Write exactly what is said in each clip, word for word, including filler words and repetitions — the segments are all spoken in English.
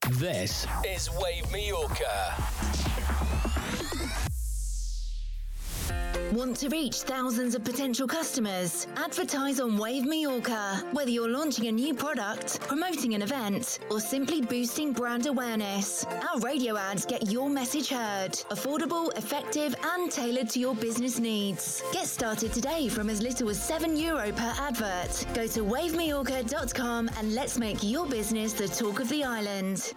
This is Wave Mallorca. Want to reach thousands of potential customers? Advertise on Wave Mallorca. Whether you're launching a new product, promoting an event, or simply boosting brand awareness, our radio ads get your message heard. Affordable, effective, and tailored to your business needs. Get started today from as little as seven euro per advert. Go to wave mallorca dot com and let's make your business the talk of the island.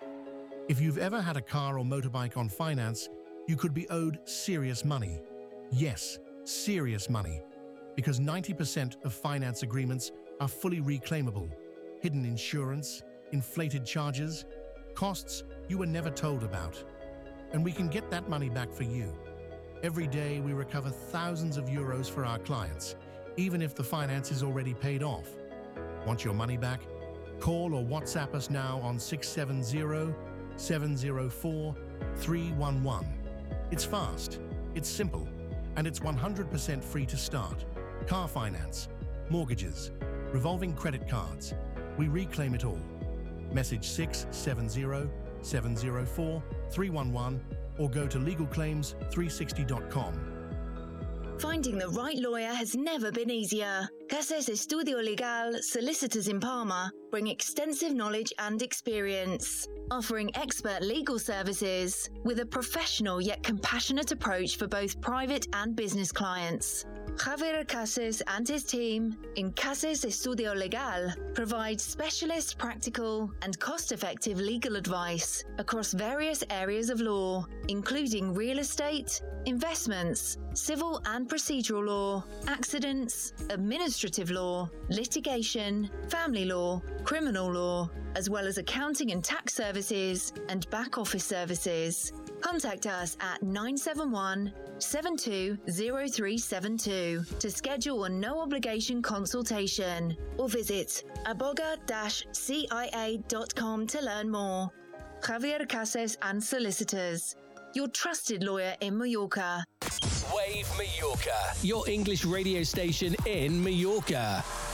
If you've ever had a car or motorbike on finance, you could be owed serious money. Yes, serious money, because ninety percent of finance agreements are fully reclaimable. Hidden insurance, inflated charges, costs you were never told about. And we can get that money back for you. Every day we recover thousands of euros for our clients, even if the finance is already paid off. Want your money back? Call or WhatsApp us now on six seven zero, seven zero four, three one one. It's fast, it's simple, and it's one hundred percent free to start. Car finance, mortgages, revolving credit cards. We reclaim it all. Message six seven zero, seven zero four, three one one or go to legal claims three sixty dot com. Finding the right lawyer has never been easier. Cases Estudio Legal Solicitors in Palma bring extensive knowledge and experience, offering expert legal services with a professional yet compassionate approach for both private and business clients. Javier Cases and his team in Cases Estudio Legal provide specialist, practical, and cost-effective legal advice across various areas of law, including real estate, investments, civil and procedural law, accidents, administrative law, litigation, family law, criminal law, as well as accounting and tax services and back office services. Contact us at nine seven one, seven two zero three seven two to schedule a no-obligation consultation or visit aboga dash c i a dot com to learn more. Javier Cases and Solicitors, your trusted lawyer in Mallorca. Wave Mallorca, your English radio station in Mallorca.